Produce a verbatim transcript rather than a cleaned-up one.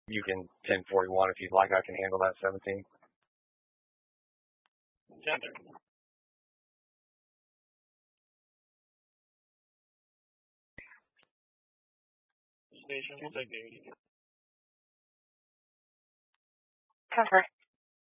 You can ten forty-one if you'd like. I can handle that seventeen. Center. Station, we'll take eighty. Cover.